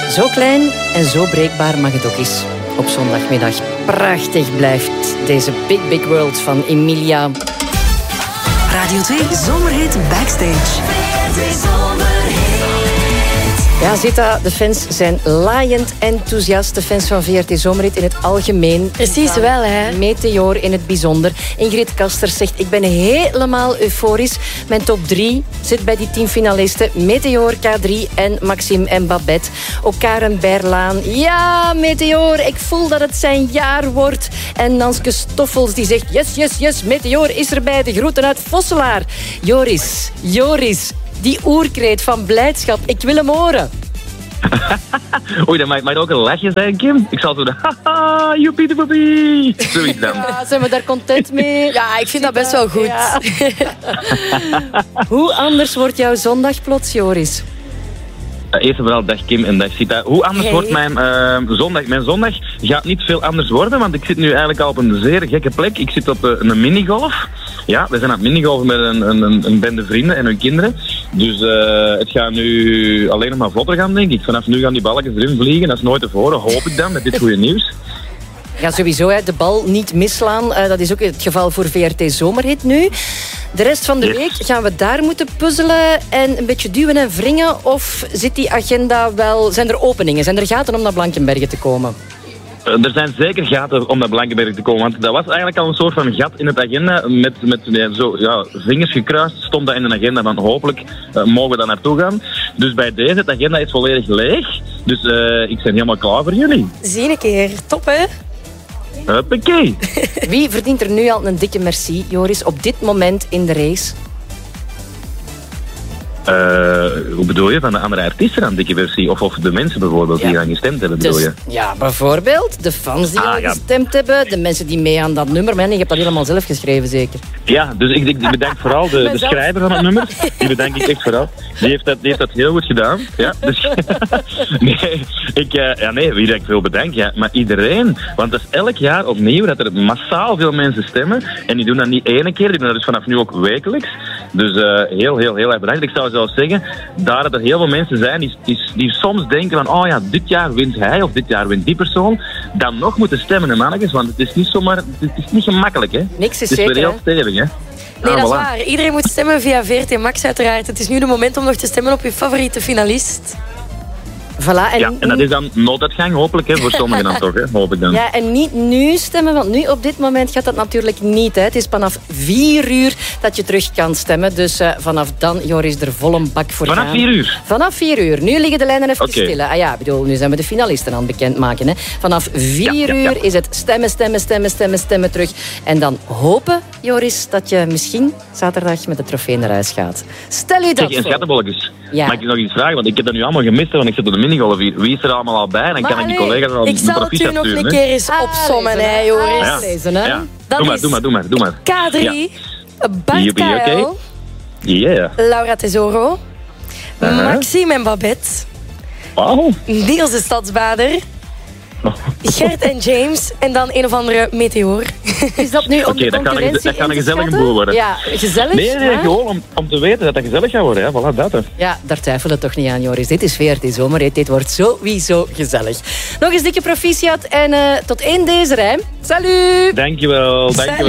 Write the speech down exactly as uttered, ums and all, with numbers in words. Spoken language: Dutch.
Zo klein en zo breekbaar mag het ook eens. Op zondagmiddag. Prachtig blijft deze Big Big World van Emilia. Radio twee Zomerhit Backstage. Ja, Zita, de fans zijn laaiend enthousiast. De fans van V R T Zomerhit in het algemeen. Precies wel, hè. Meteor in het bijzonder. Ingrid Kasters zegt, ik ben helemaal euforisch. Mijn top drie zit bij die tien finalisten. Meteor, K drie en Maxime en Babette. Ook Karen Berlaan. Ja, Meteor, ik voel dat het zijn jaar wordt. En Nanske Stoffels die zegt, yes, yes, yes, Meteor is erbij. De groeten uit Vosselaar. Joris, Joris... Die oerkreet van blijdschap. Ik wil hem horen. Oei, dat mag, mag ook een lachje zijn, Kim. Ik zal zo de haha, joepie de poepie. Zoiets dan. Ja, zijn we daar content mee? Ja, ik vind dat best wel goed. Ja. Hoe anders wordt jouw zondag plots, Joris? Uh, eerst en vooral, dag Kim en dag Sita. Hoe anders Hey. wordt mijn uh, zondag? Mijn zondag gaat niet veel anders worden, want ik zit nu eigenlijk al op een zeer gekke plek. Ik zit op uh, een minigolf. Ja, we zijn aan het minigolfen met een, een, een bende vrienden en hun kinderen. Dus uh, het gaat nu alleen nog maar vlotter gaan, denk ik. Vanaf nu gaan die balletjes erin vliegen. Dat is nooit tevoren, hoop ik dan, met dit goede nieuws. Ja, sowieso, hè, de bal niet misslaan. Uh, dat is ook het geval voor V R T Zomerhit nu. De rest van de Yes. week gaan we daar moeten puzzelen en een beetje duwen en wringen. Of zit die agenda wel... Zijn er openingen? Zijn er gaten om naar Blankenbergen te komen? Uh, er zijn zeker gaten om naar Blankenberg te komen. Want dat was eigenlijk al een soort van gat in het agenda. Met, met ja, zo, ja, vingers gekruist stond dat in de agenda. Van hopelijk uh, mogen we daar naartoe gaan. Dus bij deze, het agenda is volledig leeg. Dus uh, ik ben helemaal klaar voor jullie. Zie een keer. Top, hè? Huppakee. Wie verdient er nu al een dikke merci, Joris, op dit moment in de race? Uh, hoe bedoel je? Van de andere artiesten aan dikke versie? Of, of de mensen bijvoorbeeld Ja. die gaan gestemd hebben, bedoel Dus, je? ja, bijvoorbeeld de fans die Ah, al ja. gestemd hebben, de mensen die mee aan dat nummer... Man, je hebt dat helemaal zelf geschreven, zeker? Ja, dus ik, ik bedank vooral de, de Mezelf. schrijver van het nummer. Die bedank ik echt vooral. Die heeft dat, die heeft dat heel goed gedaan. Ja, dus, nee, ik, uh, ja, nee, wie dat ik veel bedank, ja, maar iedereen. Want dat is elk jaar opnieuw dat er massaal veel mensen stemmen. En die doen dat niet ene keer, die doen dat dus vanaf nu ook wekelijks. Dus uh, heel, heel, heel erg bedankt. Ik zou zelfs zeggen, daar dat er heel veel mensen zijn die, die, die soms denken van, oh ja, dit jaar wint hij of dit jaar wint die persoon, dan nog moeten stemmen, hè, mannetjes. Want het is niet zomaar, het is niet gemakkelijk, hè. Niks is Het is zeker, weer heel hè? stevig, hè. Nee, Ah, dat is voilà. waar. Iedereen moet stemmen via V R T Max uiteraard. Het is nu de moment om nog te stemmen op je favoriete finalist. Voilà, en, Ja, en dat is dan nooduitgang, hopelijk, hè, voor sommigen dan toch, hè, hoop ik dan. ja, en niet nu stemmen, want nu op dit moment gaat dat natuurlijk niet. Hè. Het is vanaf vier uur dat je terug kan stemmen. Dus uh, vanaf dan, Joris, er vol een bak voor Vanaf gaan. vier uur? Vanaf vier uur. Nu liggen de lijnen even Oké. stil. Hè. Ah ja, ik bedoel, nu zijn we de finalisten aan het bekendmaken. Hè. Vanaf vier Ja, ja, ja. uur is het stemmen, stemmen, stemmen, stemmen, stemmen terug. En dan hopen, Joris, dat je misschien zaterdag met de trofee naar huis gaat. Stel u dat Zeg, en voor. schattenbolletjes, Ja. mag ik nog iets vragen? Want ik heb dat nu allemaal gemist, hè, want ik zit op de minigolf hier. Wie is er allemaal al bij? Dan Maar kan ik die allee, collega's al Ik een zal het proficiat u nog sturen, een hè. keer eens opsommen, lezen, hè, hè. Joris. Ah, lezen, hè. Ja. Dat Doe maar, is doe maar, doe maar, doe maar. K drie, Bart Joepie, K L, oké. Yeah. Laura Tesoro, Uh-huh. Maxime en Babette, Wauw. Niels de Stadsbader, Gert en James en dan een of andere Meteor. Is dat nu om Oké, de dat kan een- concurrentie dat kan in een te gezellige schatten? boel worden. Ja, gezellig. Nee, nee, nee, hè? gewoon om, om te weten dat dat gezellig gaat worden. Hè. Voilà, dat. Hè. Ja, daar twijfelen we toch niet aan, Joris. Dit is V R T Zomerhit. Dit wordt sowieso gezellig. Nog eens dikke proficiat en uh, tot één deze rijm. Salut! Dankjewel, dankjewel.